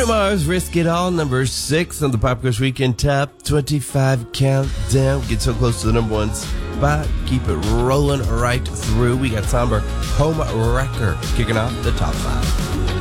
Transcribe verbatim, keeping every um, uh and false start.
Bruno Mars, Risk It All, number six on the Pop Quiz Weekend Top twenty-five Countdown. Get so close to the number one spot. Keep it rolling right through. We got Somber Home Wrecker kicking off the top five.